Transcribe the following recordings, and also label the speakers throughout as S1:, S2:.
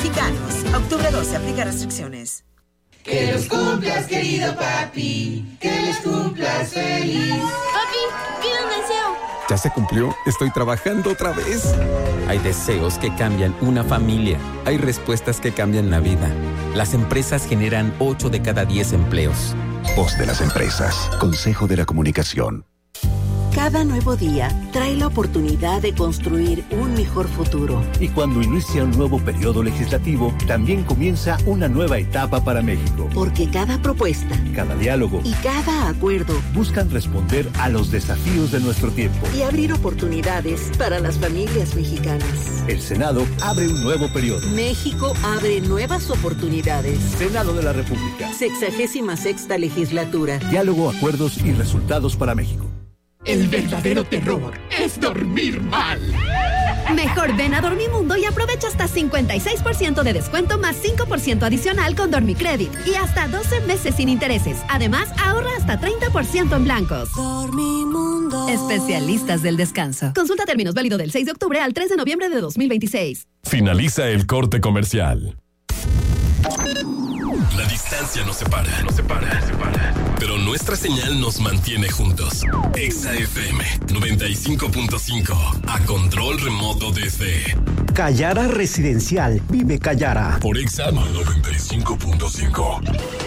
S1: Mexicanos. Octubre 12, aplica restricciones.
S2: Que los cumplas, querido papi. Que los cumplas feliz.
S3: Papi, pide un deseo.
S4: ¿Ya se cumplió? Estoy trabajando otra vez. Hay deseos que cambian una familia. Hay respuestas que cambian la vida. Las empresas generan 8 de cada 10 empleos.
S5: Voz de las empresas. Consejo de la Comunicación.
S6: Cada nuevo día trae la oportunidad de construir un mejor futuro.
S7: Y cuando inicia un nuevo periodo legislativo, también comienza una nueva etapa para México.
S6: Porque cada propuesta,
S7: cada diálogo
S6: y cada acuerdo
S7: buscan responder a los desafíos de nuestro tiempo
S6: y abrir oportunidades para las familias mexicanas.
S7: El Senado abre un nuevo periodo.
S6: México abre nuevas oportunidades.
S7: Senado de la República.
S6: 66ª legislatura.
S7: Diálogo, acuerdos y resultados para México.
S8: El verdadero terror es dormir mal.
S9: Mejor ven a Dormimundo y aprovecha hasta 56% de descuento más 5% adicional con Dormicredit y hasta 12 meses sin intereses. Además, ahorra hasta 30% en blancos.
S6: Dormimundo.
S9: Especialistas del descanso. Consulta términos, válido del 6 de octubre al 3 de noviembre de 2026.
S10: Finaliza el corte comercial. La distancia nos separa. Pero nuestra señal nos mantiene juntos. Exa FM 95.5. A control remoto desde
S11: Callara Residencial. Vive Callara.
S10: Por Exa 95.5.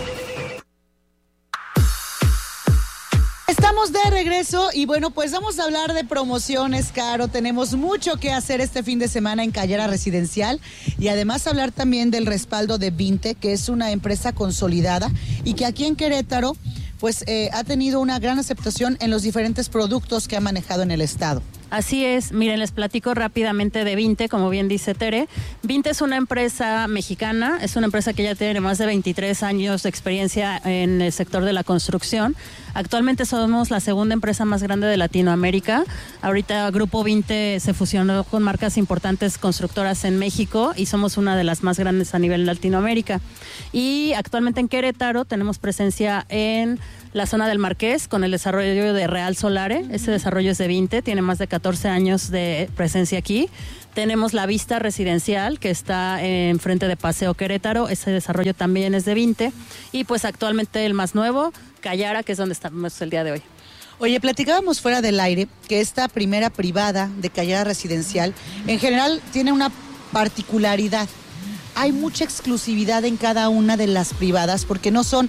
S12: Estamos de regreso y bueno, pues vamos a hablar de promociones, Caro. Tenemos mucho que hacer este fin de semana en Callara Residencial y además hablar también del respaldo de Vinte, que es una empresa consolidada y que aquí en Querétaro pues ha tenido una gran aceptación en los diferentes productos que ha manejado en el estado.
S13: Así es, miren, les platico rápidamente de Vinte, como bien dice Tere. Vinte es una empresa mexicana, es una empresa que ya tiene más de 23 años de experiencia en el sector de la construcción. Actualmente somos la segunda empresa más grande de Latinoamérica. Ahorita Grupo Vinte se fusionó con marcas importantes constructoras en México y somos una de las más grandes a nivel Latinoamérica. Y actualmente en Querétaro tenemos presencia en la zona del Marqués con el desarrollo de Real Solare. Ese desarrollo es de Vinte, tiene más de 14 años de presencia aquí. Tenemos la Vista Residencial, que está enfrente de Paseo Querétaro. Ese desarrollo también es de Vinte. Y pues actualmente el más nuevo, Callara, que es donde estamos el día de hoy.
S12: Oye, platicábamos fuera del aire que esta primera privada de Callara Residencial en general tiene una particularidad. Hay mucha exclusividad en cada una de las privadas porque no son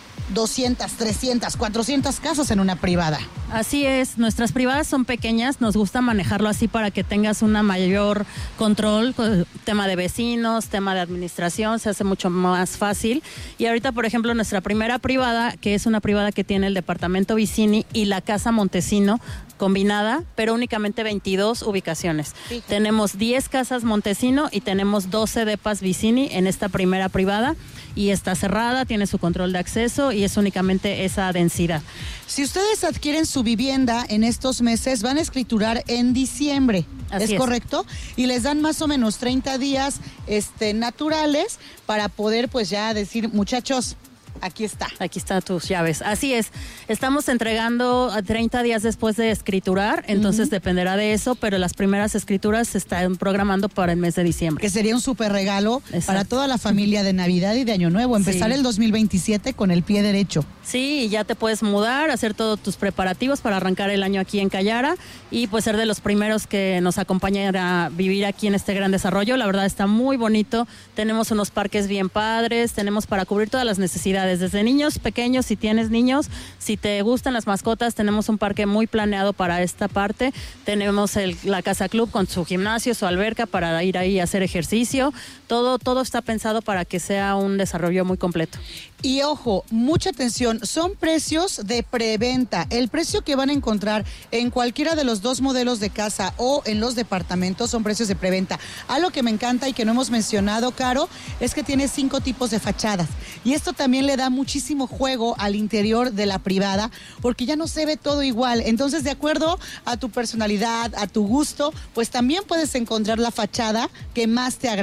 S12: 200, 300, 400 casas en una privada.
S13: Así es, nuestras privadas son pequeñas, nos gusta manejarlo así para que tengas una mayor control, tema de vecinos, tema de administración, se hace mucho más fácil. Y ahorita, por ejemplo, nuestra primera privada, que es una privada que tiene el departamento Vicini y la casa Montesino combinada, pero únicamente 22 ubicaciones. Sí. Tenemos 10 casas Montesino y tenemos 12 depas Vicini en esta primera privada y está cerrada, tiene su control de acceso y es únicamente esa densidad.
S12: Si ustedes adquieren su vivienda en estos meses, van a escriturar en diciembre, ¿es correcto? Y les dan más o menos 30 días naturales para poder pues ya decir, muchachos, aquí está.
S13: Aquí están tus llaves. Así es. Estamos entregando a 30 días después de escriturar, entonces dependerá de eso, pero las primeras escrituras se están programando para el mes de diciembre.
S12: Que sería un súper regalo para toda la familia de Navidad y de Año Nuevo. Empezar el 2027 con el pie derecho.
S13: Sí, ya te puedes mudar, hacer todos tus preparativos para arrancar el año aquí en Callara y pues ser de los primeros que nos acompañen a vivir aquí en este gran desarrollo. La verdad está muy bonito. Tenemos unos parques bien padres, tenemos para cubrir todas las necesidades. Desde niños pequeños, si tienes niños, si te gustan las mascotas, tenemos un parque muy planeado para esta parte. Tenemos la Casa Club con su gimnasio, su alberca para ir ahí a hacer ejercicio. Todo está pensado para que sea un desarrollo muy completo.
S12: Y ojo, mucha atención, son precios de preventa. El precio que van a encontrar en cualquiera de los dos modelos de casa o en los departamentos son precios de preventa. Algo que me encanta y que no hemos mencionado, Caro, es que tiene 5 tipos de fachadas. Y esto también le da muchísimo juego al interior de la privada, porque ya no se ve todo igual. Entonces, de acuerdo a tu personalidad, a tu gusto, pues también puedes encontrar la fachada que más te agrade.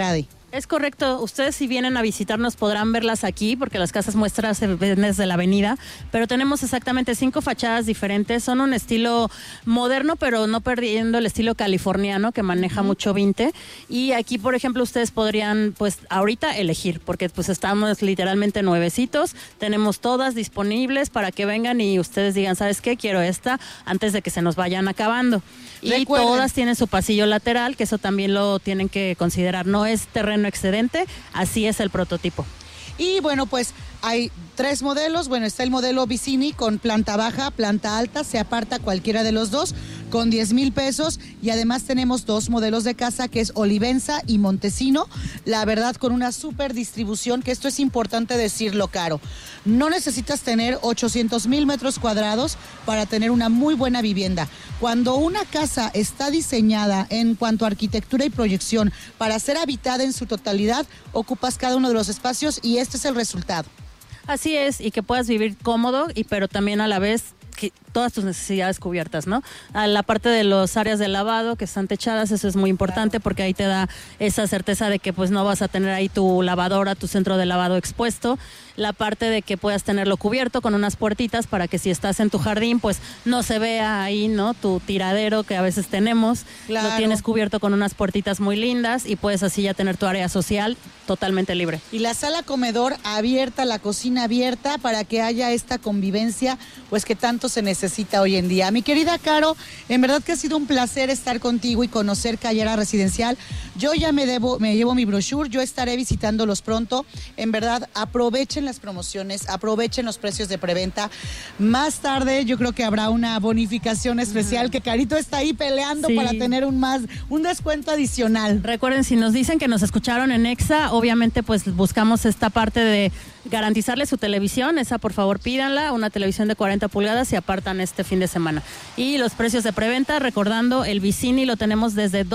S13: Es correcto, ustedes si vienen a visitarnos podrán verlas aquí porque las casas muestras se ven desde la avenida, pero tenemos exactamente 5 fachadas diferentes, son un estilo moderno pero no perdiendo el estilo californiano que maneja mucho Vinte, y aquí por ejemplo ustedes podrían pues ahorita elegir porque pues estamos literalmente nuevecitos, tenemos todas disponibles para que vengan y ustedes digan, ¿sabes qué? Quiero esta antes de que se nos vayan acabando. Y todas tienen su pasillo lateral, que eso también lo tienen que considerar, no es terreno excedente, así es el prototipo.
S12: Y bueno, pues hay 3 modelos. Bueno, está el modelo Vicini con planta baja, planta alta, se aparta cualquiera de los dos con 10,000 pesos. Y además tenemos 2 modelos de casa que es Olivenza y Montesino. La verdad, con una súper distribución, que esto es importante decirlo, Caro. No necesitas tener 800,000 metros cuadrados para tener una muy buena vivienda. Cuando una casa está diseñada en cuanto a arquitectura y proyección para ser habitada en su totalidad, ocupas cada uno de los espacios y este es el resultado.
S13: Así es, y que puedas vivir cómodo, pero también a la vez que todas tus necesidades cubiertas, ¿no? A la parte de las áreas de lavado que están techadas, eso es muy importante porque ahí te da esa certeza de que pues no vas a tener ahí tu lavadora, tu centro de lavado expuesto. La parte de que puedas tenerlo cubierto con unas puertitas para que si estás en tu jardín pues no se vea ahí, ¿no? Tu tiradero que a veces tenemos, Lo tienes cubierto con unas puertitas muy lindas y puedes así ya tener tu área social totalmente libre.
S12: Y la sala comedor abierta, la cocina abierta para que haya esta convivencia pues que tanto se necesita hoy en día. Mi querida Caro, en verdad que ha sido un placer estar contigo y conocer Cayara Residencial. Yo ya me llevo mi brochure, yo estaré visitándolos pronto. En verdad, aprovechen las promociones, aprovechen los precios de preventa. Más tarde yo creo que habrá una bonificación especial que Carito está ahí peleando para tener un descuento adicional.
S13: Recuerden, si nos dicen que nos escucharon en Exa, obviamente pues buscamos esta parte de garantizarle su televisión, esa por favor pídanla, una televisión de 40 pulgadas y apartan este fin de semana. Y los precios de preventa, recordando, el Vicini lo tenemos desde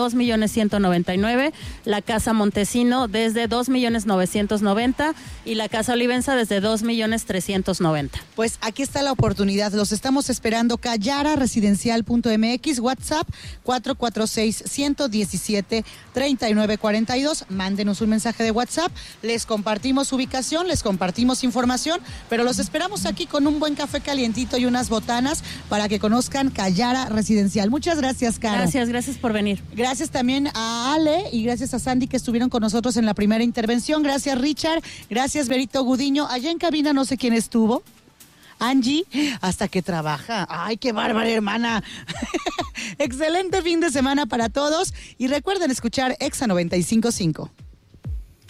S13: 2,199,000, la casa Montesino desde 2,990,000 y la casa Olivenza desde 2,390,000.
S12: Pues aquí está la oportunidad, los estamos esperando. CayaraResidencial.mx, WhatsApp 446-117-3942. Mándenos un mensaje de WhatsApp, les compartimos ubicación, les compartimos información, pero los esperamos aquí con un buen café calientito y unas botanas para que conozcan Cayara Residencial. Muchas gracias, Caro.
S13: Gracias por venir.
S12: Gracias también a Ale y gracias a Sandy que estuvieron con nosotros en la primera intervención. Gracias, Richard. Gracias, Berito Gudiño. Allá en cabina no sé quién estuvo. Angie, hasta que trabaja. ¡Ay, qué bárbara, hermana! Excelente fin de semana para todos y recuerden escuchar Exa 95.5.